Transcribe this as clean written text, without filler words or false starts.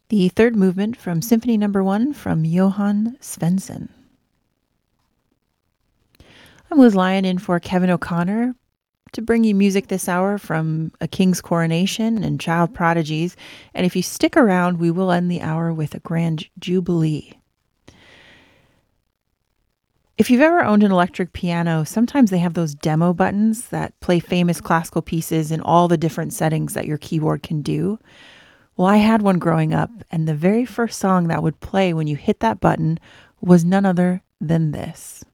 The third movement from Symphony Number 1 from Johann Svensson. I'm Liz Lyon in for Kevin O'Connor to bring you music this hour from A King's Coronation and Child Prodigies. And if you stick around, we will end the hour with a grand jubilee. If you've ever owned an electric piano, sometimes they have those demo buttons that play famous classical pieces in all the different settings that your keyboard can do. Well, I had one growing up, and the very first song that would play when you hit that button was none other than this.